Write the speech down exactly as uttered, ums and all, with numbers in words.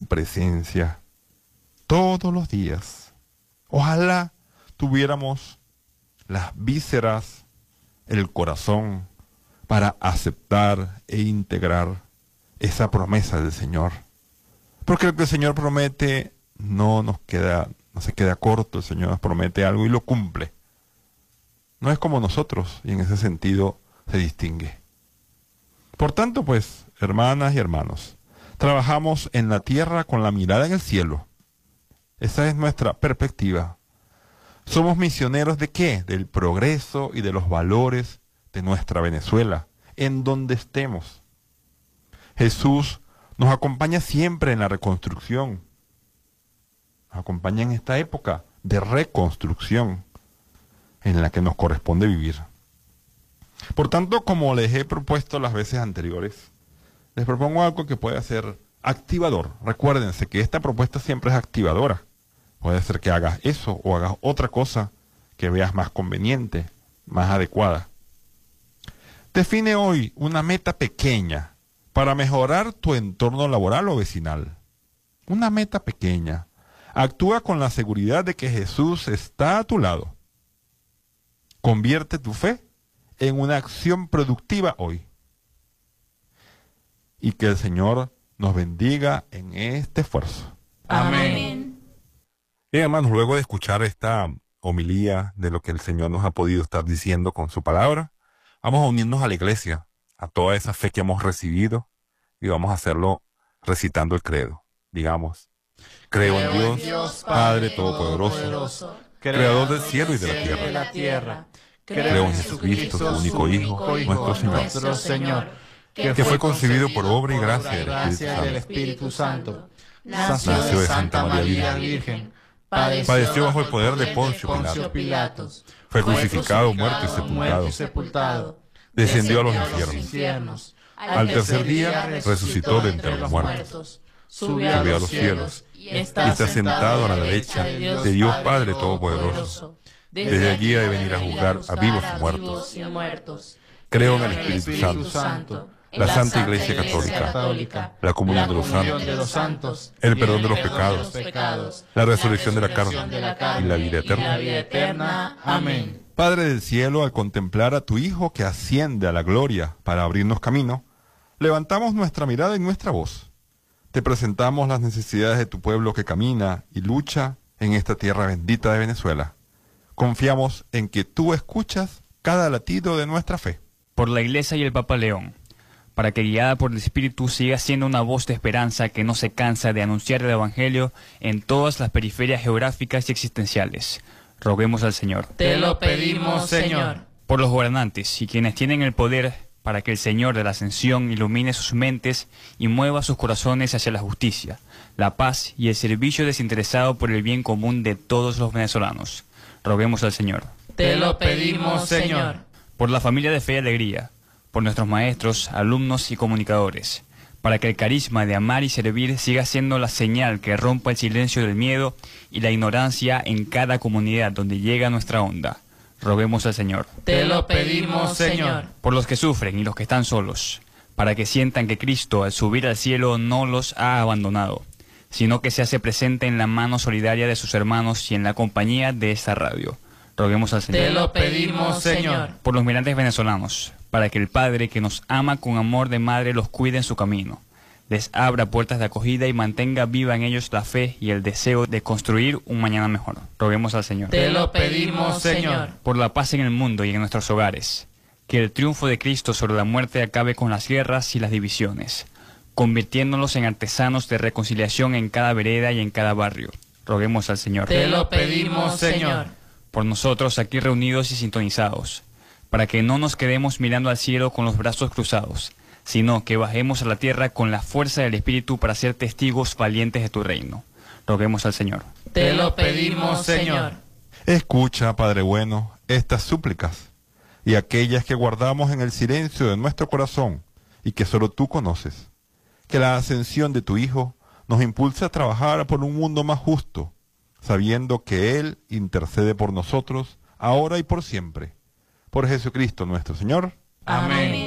presencia todos los días. Ojalá tuviéramos las vísceras, el corazón, para aceptar e integrar esa promesa del Señor. Porque lo que el Señor promete no nos queda, no se queda corto. El Señor nos promete algo y lo cumple. No es como nosotros, y en ese sentido se distingue. Por tanto, pues, hermanas y hermanos, trabajamos en la tierra con la mirada en el cielo. Esa es nuestra perspectiva. Somos misioneros ¿de qué? Del progreso y de los valores de nuestra Venezuela, en donde estemos. Jesús nos acompaña siempre en la reconstrucción. Nos acompaña en esta época de reconstrucción en la que nos corresponde vivir. Por tanto, como les he propuesto las veces anteriores, les propongo algo que pueda ser activador. Recuérdense que esta propuesta siempre es activadora. Puede ser que hagas eso o hagas otra cosa que veas más conveniente, más adecuada. Define hoy una meta pequeña para mejorar tu entorno laboral o vecinal. Una meta pequeña. Actúa con la seguridad de que Jesús está a tu lado. Convierte tu fe en una acción productiva hoy. Y que el Señor nos bendiga en este esfuerzo. Amén. Bien, hermanos, luego de escuchar esta homilía de lo que el Señor nos ha podido estar diciendo con su palabra, vamos a unirnos a la iglesia, a toda esa fe que hemos recibido, y vamos a hacerlo recitando el credo. Digamos, creo, creo en Dios, en Dios Padre Todopoderoso, Creador del cielo y de la tierra. De la tierra. Creo, creo en Jesucristo, su único Hijo, Hijo nuestro Señor, nuestro Señor, que, que fue concebido por obra y gracia del Espíritu, del Espíritu Santo, nació, nació de Santa María Virgen, padeció, padeció bajo el poder de Poncio Pilato, Pilatos, fue crucificado, muerto y sepultado, sepultado descendió a los infiernos, infiernos, al tercer día resucitó de entre los muertos, subió a los cielos y está sentado a la derecha de Dios Padre Todopoderoso. Desde allí ha de venir a juzgar a vivos y muertos. Creo en el Espíritu Santo, la Santa Iglesia Católica, la comunión de los santos, el perdón de los pecados, la resurrección de la carne y la vida eterna. Amén. Padre del cielo, al contemplar a tu Hijo que asciende a la gloria para abrirnos camino, levantamos nuestra mirada y nuestra voz. Te presentamos las necesidades de tu pueblo que camina y lucha en esta tierra bendita de Venezuela. Confiamos en que tú escuchas cada latido de nuestra fe. Por la Iglesia y el Papa León, para que guiada por el Espíritu siga siendo una voz de esperanza que no se cansa de anunciar el Evangelio en todas las periferias geográficas y existenciales. Roguemos al Señor. Te lo pedimos, Señor. Por los gobernantes y quienes tienen el poder, para que el Señor de la Ascensión ilumine sus mentes y mueva sus corazones hacia la justicia, la paz y el servicio desinteresado por el bien común de todos los venezolanos. Roguemos al Señor. Te lo pedimos, Señor. Por la familia de Fe y Alegría, por nuestros maestros, alumnos y comunicadores, para que el carisma de amar y servir siga siendo la señal que rompa el silencio del miedo y la ignorancia en cada comunidad donde llega nuestra onda. Roguemos al Señor. Te lo pedimos, Señor. Por los que sufren y los que están solos, para que sientan que Cristo al subir al cielo no los ha abandonado, sino que se hace presente en la mano solidaria de sus hermanos y en la compañía de esta radio. Roguemos al Señor. Te lo pedimos, Señor. Por los migrantes venezolanos, para que el Padre que nos ama con amor de madre los cuide en su camino, les abra puertas de acogida y mantenga viva en ellos la fe y el deseo de construir un mañana mejor. Roguemos al Señor. Te lo pedimos, Señor. Por la paz en el mundo y en nuestros hogares, que el triunfo de Cristo sobre la muerte acabe con las guerras y las divisiones, convirtiéndolos en artesanos de reconciliación en cada vereda y en cada barrio. Roguemos al Señor. Te lo pedimos, Señor. Por nosotros aquí reunidos y sintonizados, para que no nos quedemos mirando al cielo con los brazos cruzados, sino que bajemos a la tierra con la fuerza del Espíritu para ser testigos valientes de tu reino. Roguemos al Señor. Te lo pedimos, Señor. Escucha, Padre bueno, estas súplicas y aquellas que guardamos en el silencio de nuestro corazón y que solo tú conoces. Que la ascensión de tu Hijo nos impulse a trabajar por un mundo más justo, sabiendo que Él intercede por nosotros, ahora y por siempre. Por Jesucristo nuestro Señor. Amén.